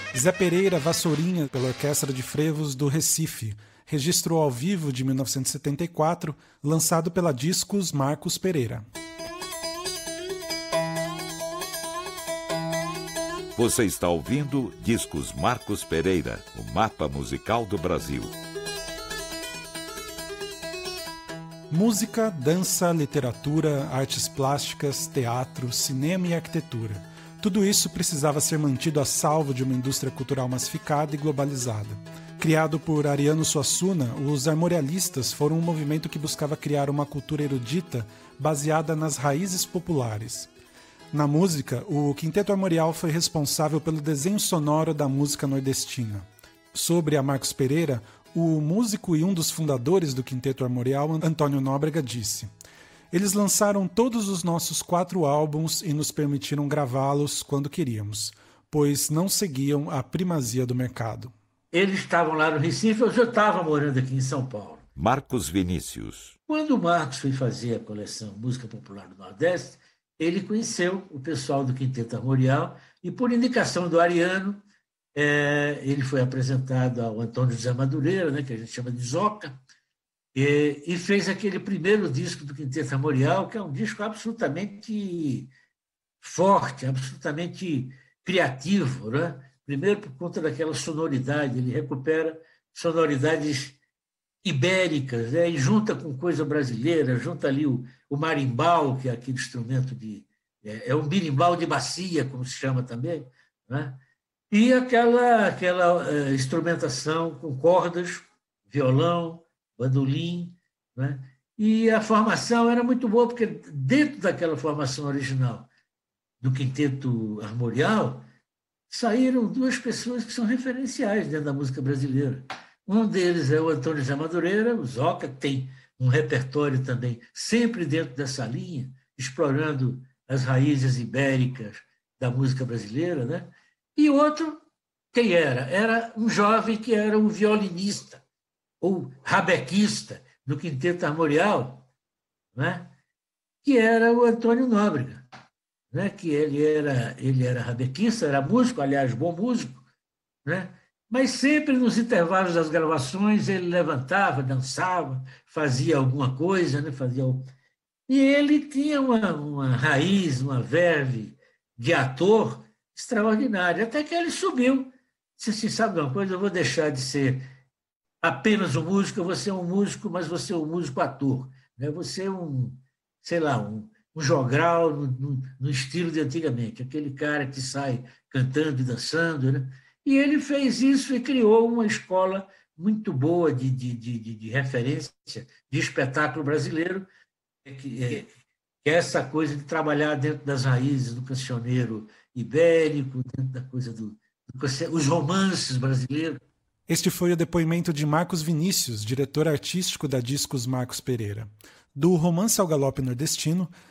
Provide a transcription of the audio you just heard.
Zé Pereira Vassourinha, pela Orquestra de Frevos do Recife, registro ao vivo de 1974, lançado pela Discos Marcos Pereira. Você está ouvindo Discos Marcos Pereira, o mapa musical do Brasil. Música, dança, literatura, artes plásticas, teatro, cinema e arquitetura. Tudo isso precisava ser mantido a salvo de uma indústria cultural massificada e globalizada. Criado por Ariano Suassuna, os armorialistas foram um movimento que buscava criar uma cultura erudita baseada nas raízes populares. Na música, o Quinteto Armorial foi responsável pelo desenho sonoro da música nordestina. Sobre a Marcos Pereira, o músico e um dos fundadores do Quinteto Armorial, Antônio Nóbrega, disse: "Eles lançaram todos os nossos 4 álbuns e nos permitiram gravá-los quando queríamos, pois não seguiam a primazia do mercado." Eles estavam lá no Recife, eu já estava morando aqui em São Paulo. Marcos Vinícius. Quando o Marcos foi fazer a coleção Música Popular do Nordeste, ele conheceu o pessoal do Quinteto Armorial e, por indicação do Ariano, ele foi apresentado ao Antônio José Madureira, né, que a gente chama de Zoca, e fez aquele primeiro disco do Quinteto Armorial, que é um disco absolutamente forte, absolutamente criativo, né? Primeiro por conta daquela sonoridade, ele recupera sonoridades ibéricas, né? E junta com coisa brasileira, junta ali o marimbau, que é aquele instrumento é um birimbau de bacia, como se chama também, né? E aquela instrumentação com cordas, violão, bandolim, né? E a formação era muito boa, porque dentro daquela formação original do Quinteto Armorial, saíram 2 pessoas que são referenciais dentro da música brasileira. Um deles é o Antônio José Madureira, o Zoca, que tem um repertório também sempre dentro dessa linha, explorando as raízes ibéricas da música brasileira, né? E outro, quem era? Era um jovem que era um violinista, ou rabequista, do Quinteto Armorial, né? Que era o Antônio Nóbrega, né? Que ele era rabequista, era músico, aliás, bom músico, né? Mas sempre nos intervalos das gravações ele levantava, dançava, fazia alguma coisa, né? E ele tinha uma raiz, uma verve de ator extraordinária, até que ele subiu. Disse assim: sabe de uma coisa, eu vou deixar de ser apenas um músico, eu vou ser um músico, mas vou ser um músico ator, né? Vou ser um jogral no estilo de antigamente, aquele cara que sai cantando e dançando, né? E ele fez isso e criou uma escola muito boa de referência de espetáculo brasileiro, que é essa coisa de trabalhar dentro das raízes do cancioneiro ibérico, dentro da coisa os romances brasileiros. Este foi o depoimento de Marcos Vinícius, diretor artístico da Discos Marcos Pereira. Do Romance ao Galope Nordestino,